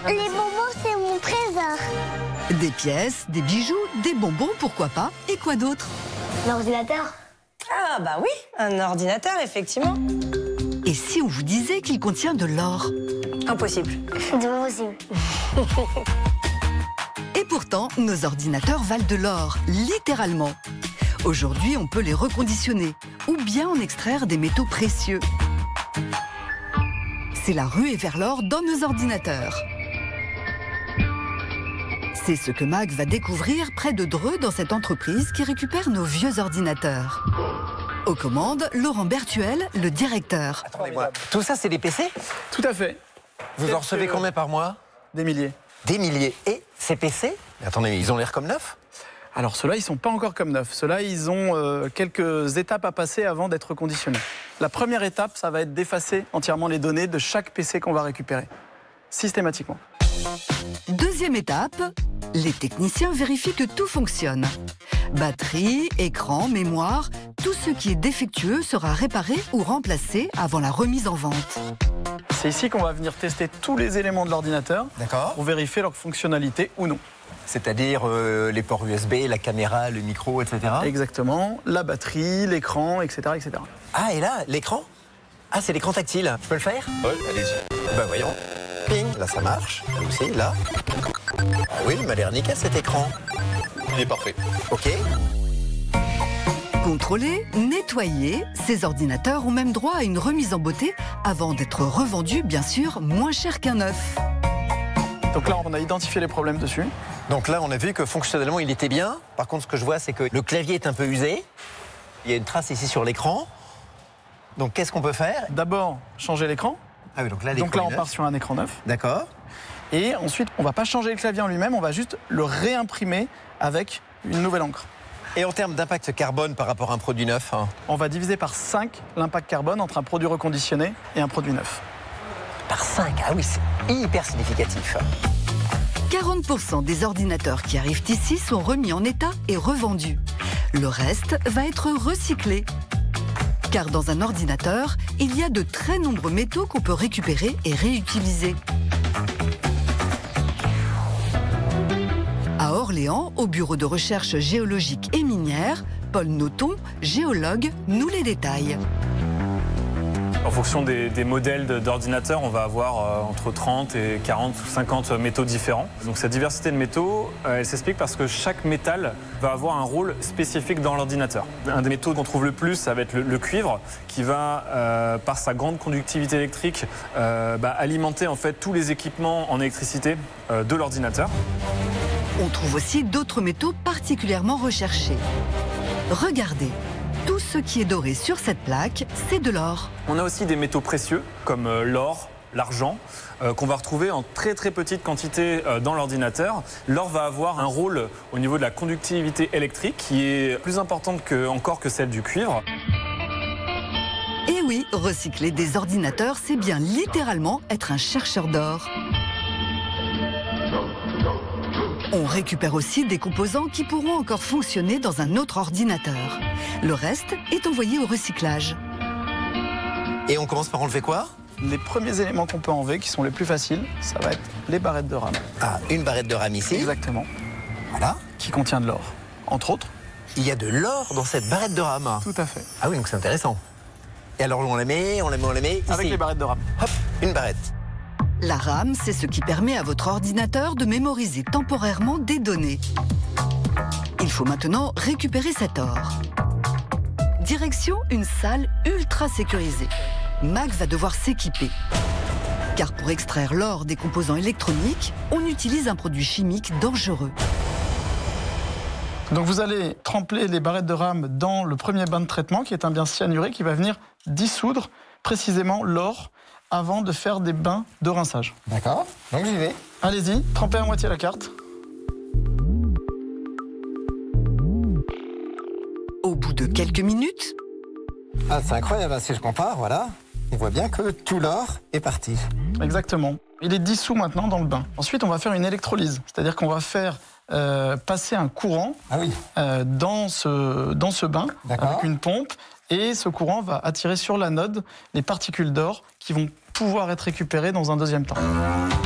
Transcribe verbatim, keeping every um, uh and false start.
Les bonbons, c'est mon trésor. Des pièces, des bijoux, des bonbons, pourquoi pas? Et quoi d'autre? L'ordinateur. Ah bah oui, un ordinateur, effectivement. Et si on vous disait qu'il contient de l'or? Impossible. C'est pas possible. Et pourtant, nos ordinateurs valent de l'or, littéralement. Aujourd'hui, on peut les reconditionner ou bien en extraire des métaux précieux. C'est la ruée vers l'or dans nos ordinateurs. C'est ce que Max va découvrir près de Dreux dans cette entreprise qui récupère nos vieux ordinateurs. Aux commandes, Laurent Bertuel, le directeur. Attendez-moi, tout ça c'est des P C? Tout à fait. Vous en recevez combien par mois? Des milliers. Des milliers. Et ces P C? Mais attendez, mais ils ont l'air comme neufs? Alors ceux-là, ils sont pas encore comme neufs. Ceux-là, ils ont euh, quelques étapes à passer avant d'être reconditionnés. La première étape, ça va être d'effacer entièrement les données de chaque P C qu'on va récupérer, systématiquement. Deuxième étape, les techniciens vérifient que tout fonctionne. Batterie, écran, mémoire, tout ce qui est défectueux sera réparé ou remplacé avant la remise en vente. C'est ici qu'on va venir tester tous les éléments de l'ordinateur D'accord. pour vérifier leur fonctionnalité ou non. C'est-à-dire euh, les ports U S B, la caméra, le micro, et cetera. Exactement, la batterie, l'écran, et cetera, et cetera. Ah, et là, l'écran? Ah, c'est l'écran tactile. Je peux le faire? Oui, allez-y. Ben voyons. Ping, là ça marche. Là aussi, là. Ah oui, il m'a l'air nickel cet écran. Il est parfait. Ok. Contrôler, nettoyer, ces ordinateurs ont même droit à une remise en beauté avant d'être revendus, bien sûr, moins cher qu'un neuf. Donc là, on a identifié les problèmes dessus. Donc là, on a vu que fonctionnellement, il était bien. Par contre, ce que je vois, c'est que le clavier est un peu usé. Il y a une trace ici sur l'écran. Donc, qu'est-ce qu'on peut faire? D'abord, changer l'écran. Ah oui, donc là, l'écran Donc là, est on neuf. part sur un écran neuf. D'accord. Et ensuite, on ne va pas changer le clavier en lui-même, on va juste le réimprimer avec une nouvelle encre. Et en termes d'impact carbone par rapport à un produit neuf, hein, On va diviser par cinq l'impact carbone entre un produit reconditionné et un produit neuf. par cinq, ah oui, c'est hyper significatif. quarante pour cent des ordinateurs qui arrivent ici sont remis en état et revendus. Le reste va être recyclé. Car dans un ordinateur, il y a de très nombreux métaux qu'on peut récupérer et réutiliser. À Orléans, au bureau de recherche géologique et minière, Paul Noton, géologue, nous les détaille. En fonction des, des modèles d'ordinateurs, on va avoir euh, entre trente et quarante ou cinquante métaux différents. Donc cette diversité de métaux, euh, elle s'explique parce que chaque métal va avoir un rôle spécifique dans l'ordinateur. Un des métaux qu'on trouve le plus, ça va être le, le cuivre, qui va, euh, par sa grande conductivité électrique, euh, bah, alimenter en fait tous les équipements en électricité euh, de l'ordinateur. On trouve aussi d'autres métaux particulièrement recherchés. Regardez. Tout ce qui est doré sur cette plaque, c'est de l'or. On a aussi des métaux précieux, comme euh, l'or, l'argent, euh, qu'on va retrouver en très très petite quantité euh, dans l'ordinateur. L'or va avoir un rôle au niveau de la conductivité électrique qui est plus importante que, encore que celle du cuivre. Et oui, recycler des ordinateurs, c'est bien littéralement être un chercheur d'or. On récupère aussi des composants qui pourront encore fonctionner dans un autre ordinateur. Le reste est envoyé au recyclage. Et on commence par enlever quoi? Les premiers éléments qu'on peut enlever, qui sont les plus faciles, ça va être les barrettes de RAM. Ah, une barrette de RAM ici. Exactement. Voilà. Qui contient de l'or, entre autres. Il y a de l'or dans cette barrette de RAM. Tout à fait. Ah oui, donc c'est intéressant. Et alors on la met, on la met, on la met ici. Avec les barrettes de RAM. Hop, une barrette. La RAM, c'est ce qui permet à votre ordinateur de mémoriser temporairement des données. Il faut maintenant récupérer cet or. Direction une salle ultra sécurisée. Max va devoir s'équiper. Car pour extraire l'or des composants électroniques, on utilise un produit chimique dangereux. Donc vous allez tremper les barrettes de RAM dans le premier bain de traitement, qui est un bain cyanuré qui va venir dissoudre précisément l'or avant de faire des bains de rinçage. D'accord, donc j'y vais. Allez-y, trempez à moitié la carte. Au bout de quelques minutes, Ah, c'est incroyable, si je compare, voilà. On voit bien que tout l'or est parti. Exactement. Il est dissous maintenant dans le bain. Ensuite, on va faire une électrolyse, c'est-à-dire qu'on va faire euh, passer un courant Ah oui. euh, dans, ce, dans ce bain D'accord. avec une pompe, et ce courant va attirer sur l'anode les particules d'or qui vont pouvoir être récupérées dans un deuxième temps.